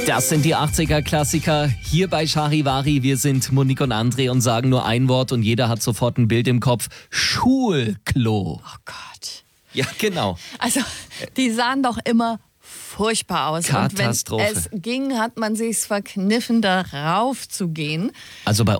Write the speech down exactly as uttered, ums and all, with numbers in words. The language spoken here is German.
Das sind die achtziger-Klassiker hier bei Charivari. Wir sind Monique und André und sagen nur ein Wort und jeder hat sofort ein Bild im Kopf. Schulklo. Oh Gott. Ja, genau. Also, die sahen doch immer furchtbar aus. Katastrophe. Und wenn es ging, hat man sich's verkniffen, darauf zu gehen. Also bei